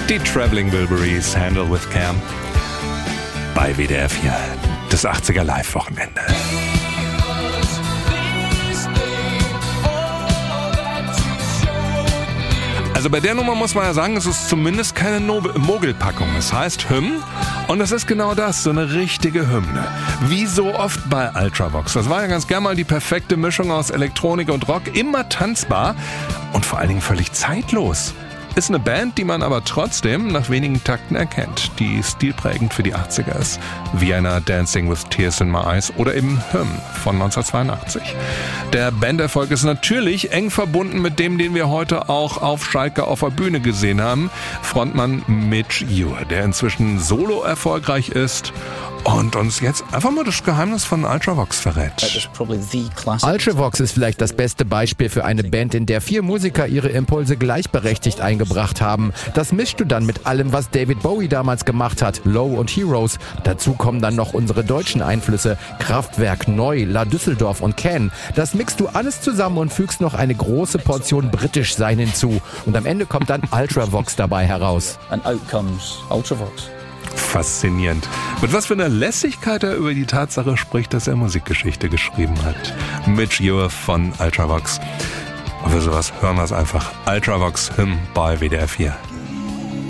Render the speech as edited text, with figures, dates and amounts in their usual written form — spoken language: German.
Die Traveling Wilburys, Handle with Cam. Bei WDR 4, das 80er Live-Wochenende. Also bei der Nummer muss man ja sagen, es ist zumindest keine Mogelpackung. Es heißt Hymn und es ist genau das, so eine richtige Hymne. Wie so oft bei Ultravox. Das war ja ganz gern mal die perfekte Mischung aus Elektronik und Rock. Immer tanzbar und vor allen Dingen völlig zeitlos. Ist eine Band, die man aber trotzdem nach wenigen Takten erkennt, die stilprägend für die 80er ist. Vienna, Dancing with Tears in My Eyes oder eben Hymn von 1982. Der Banderfolg ist natürlich eng verbunden mit dem, den wir heute auch auf Schalke auf der Bühne gesehen haben. Frontmann Midge Ure, der inzwischen solo erfolgreich ist und uns jetzt einfach mal das Geheimnis von Ultravox verrät. Ultravox ist vielleicht das beste Beispiel für eine Band, in der 4 Musiker ihre Impulse gleichberechtigt eingebracht haben. Das mischst du dann mit allem, was David Bowie damals gemacht hat, Low und Heroes. Dazu kommen dann noch unsere deutschen Einflüsse, Kraftwerk, Neu, La Düsseldorf und Can. Das mixt du alles zusammen und fügst noch eine große Portion Britischsein hinzu. Und am Ende kommt dann Ultravox dabei heraus. And out comes Ultravox. Faszinierend. Mit was für einer Lässigkeit er über die Tatsache spricht, dass er Musikgeschichte geschrieben hat. Midge Ure von Ultravox. Und für sowas hören wir es einfach. Ultravox Hymn bei WDR 4.